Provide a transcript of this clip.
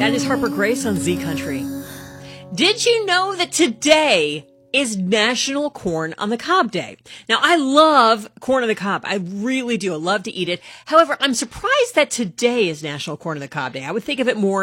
That is Harper Grace on Z Country. Did you know that today is National Corn on the Cob Day? Now, I love corn on the cob. I really do. I love to eat it. However, I'm surprised that today is National Corn on the Cob Day. I would think of it more